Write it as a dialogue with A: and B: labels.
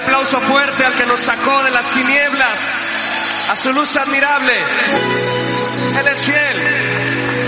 A: aplauso fuerte al que nos sacó de las tinieblas a su luz admirable. Él es fiel.